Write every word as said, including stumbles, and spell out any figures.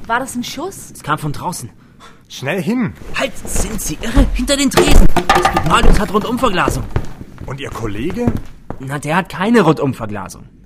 War das ein Schuss? Es kam von draußen. Schnell hin. Halt, sind Sie irre? Hinter den Tresen. Das Marius hat Rundumverglasung. Und Ihr Kollege? Na, der hat keine Rundumverglasung.